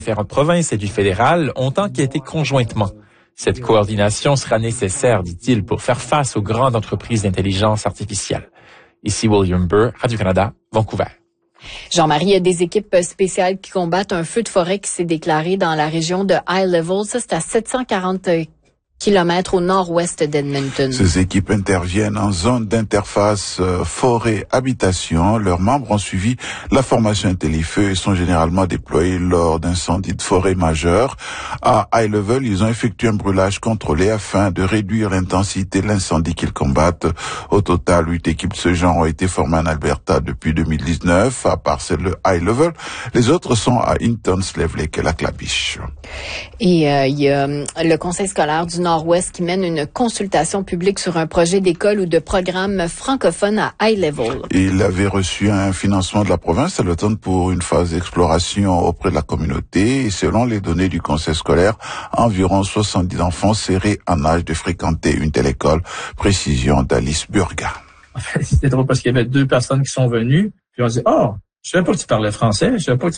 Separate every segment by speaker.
Speaker 1: Différentes provinces et du fédéral ont enquêté conjointement. Cette coordination sera nécessaire, dit-il, pour faire face aux grandes entreprises d'intelligence artificielle. Ici William Burr, Radio-Canada, Vancouver.
Speaker 2: Jean-Marie, il y a des équipes spéciales qui combattent un feu de forêt qui s'est déclaré dans la région de High Level. Ça, c'est à 740 kilomètres au nord-ouest d'Edmonton.
Speaker 3: Ces équipes interviennent en zone d'interface forêt-habitation. Leurs membres ont suivi la formation Intellifeu et sont généralement déployés lors d'incendies de forêt majeurs. À High Level, ils ont effectué un brûlage contrôlé afin de réduire l'intensité de l'incendie qu'ils combattent. Au total, 8 équipes de ce genre ont été formées en Alberta depuis 2019. À part celle de High Level, les autres sont à Hinton, Slave Lake et Lac-La-Biche.
Speaker 2: Et il y a le Conseil scolaire du Nord-Ouest qui mène une consultation publique sur un projet d'école ou de programme francophone à High Level.
Speaker 3: Il avait reçu un financement de la province à l'automne pour une phase d'exploration auprès de la communauté. Et selon les données du Conseil scolaire, environ 70 enfants seraient en âge de fréquenter une telle école. Précision d'Alice Burga.
Speaker 4: En fait, c'était drôle parce qu'il y avait 2 personnes qui sont venues, puis on dit « Oh, je savais pas que tu parlais français. »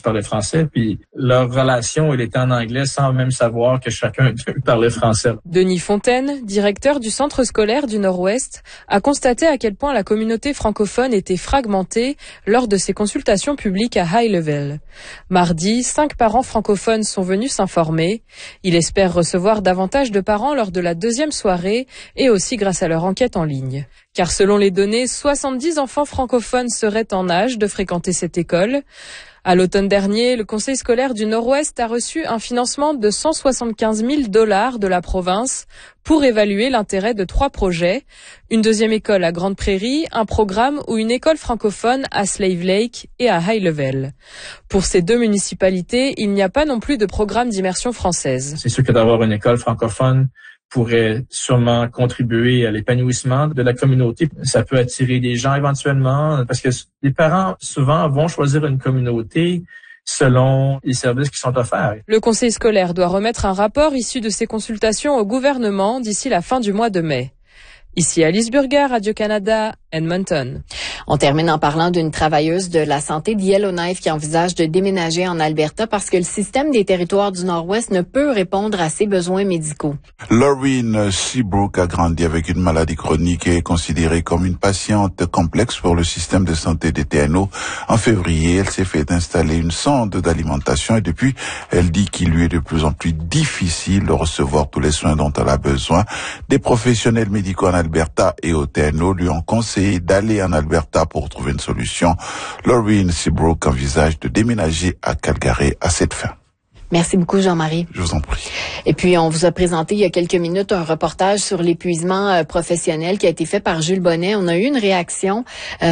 Speaker 4: Puis leur relation, elle était en anglais sans même savoir que chacun d'eux parlait français.
Speaker 5: Denis Fontaine, directeur du Centre scolaire du Nord-Ouest, a constaté à quel point la communauté francophone était fragmentée lors de ses consultations publiques à High Level. Mardi, 5 parents francophones sont venus s'informer. Il espère recevoir davantage de parents lors de la 2e soirée et aussi grâce à leur enquête en ligne. Car selon les données, 70 enfants francophones seraient en âge de fréquenter cette école. À l'automne dernier, le Conseil scolaire du Nord-Ouest a reçu un financement de 175 000 $ de la province pour évaluer l'intérêt de 3 projets. Une 2e école à Grande Prairie, un programme ou une école francophone à Slave Lake et à High Level. Pour ces 2 municipalités, il n'y a pas non plus de programme d'immersion française.
Speaker 4: C'est sûr que d'avoir une école francophone pourrait sûrement contribuer à l'épanouissement de la communauté. Ça peut attirer des gens éventuellement, parce que les parents, souvent, vont choisir une communauté selon les services qui sont offerts.
Speaker 5: Le conseil scolaire doit remettre un rapport issu de ces consultations au gouvernement d'ici la fin du mois de mai. Ici Alice Burger, Radio-Canada, Edmonton.
Speaker 2: On termine en parlant d'une travailleuse de la santé de Yellowknife qui envisage de déménager en Alberta parce que le système des territoires du Nord-Ouest ne peut répondre à ses besoins médicaux.
Speaker 3: Lauren Seabrook a grandi avec une maladie chronique et est considérée comme une patiente complexe pour le système de santé des TNO. En février, elle s'est fait installer une sonde d'alimentation et depuis, elle dit qu'il lui est de plus en plus difficile de recevoir tous les soins dont elle a besoin. Des professionnels médicaux en Alberta et au TNO lui ont conseillé d'aller en Alberta pour trouver une solution. Lauren Seabrook envisage de déménager à Calgary à cette fin.
Speaker 2: Merci beaucoup, Jean-Marie.
Speaker 3: Je vous en prie.
Speaker 2: Et puis, on vous a présenté il y a quelques minutes un reportage sur l'épuisement professionnel qui a été fait par Jules Bonnet. On a eu une réaction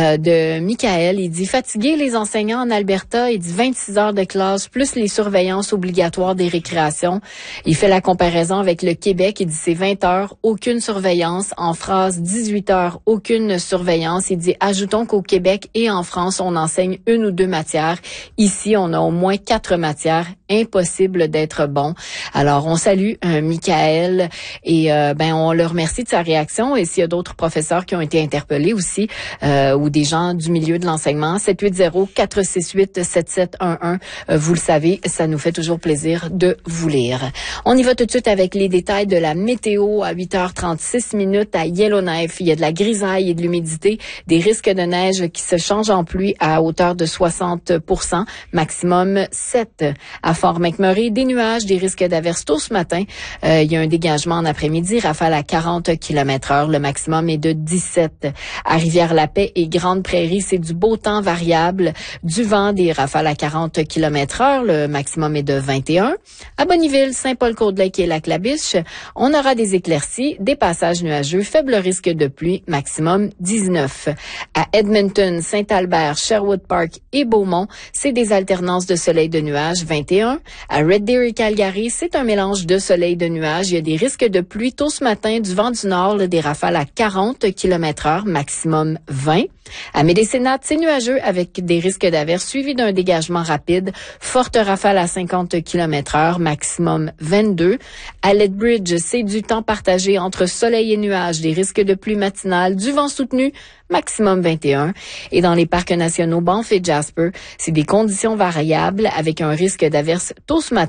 Speaker 2: de Michael. Il dit « Fatiguer les enseignants en Alberta », il dit 26 heures de classe, plus les surveillances obligatoires des récréations. Il fait la comparaison avec le Québec. Il dit c'est 20 heures, aucune surveillance. En France, 18 heures, aucune surveillance. Il dit « Ajoutons qu'au Québec et en France, on enseigne 1 ou 2 matières. Ici, on a au moins 4 matières. Impossible d'être bon. » Alors, on salue Michael et on le remercie de sa réaction. Et s'il y a d'autres professeurs qui ont été interpellés aussi ou des gens du milieu de l'enseignement, 780-468-7711. Vous le savez, ça nous fait toujours plaisir de vous lire. On y va tout de suite avec les détails de la météo à 8h36 à Yellowknife. Il y a de la grisaille et de l'humidité, des risques de neige qui se changent en pluie à hauteur de 60%, maximum 7. À Fort McMurray, des nuages, des risques d'averses tôt ce matin. Il y a un dégagement en après-midi, rafale à 40 km/h. Le maximum est de 17. À Rivière-la-Paix et Grande Prairie, c'est du beau temps variable, du vent, des rafales à 40 km/h. Le maximum est de 21. À Bonnyville, Saint-Paul-Côte-Lake et Lac-La-Biche, on aura des éclaircies, des passages nuageux, faible risque de pluie, maximum 19. À Edmonton, Saint-Albert, Sherwood Park et Beaumont, c'est des alternances de soleil de nuages, 21. À Red Deer et Calgary, c'est un mélange de soleil et de nuages. Il y a des risques de pluie tôt ce matin, du vent du nord, des rafales à 40 km/h, maximum 20. À Médécénat, c'est nuageux avec des risques d'averses suivis d'un dégagement rapide, forte rafale à 50 km/h, maximum 22. À Lethbridge, c'est du temps partagé entre soleil et nuages, des risques de pluie matinale, du vent soutenu, maximum 21. Et dans les parcs nationaux Banff et Jasper, c'est des conditions variables avec un risque d'averses tôt ce matin.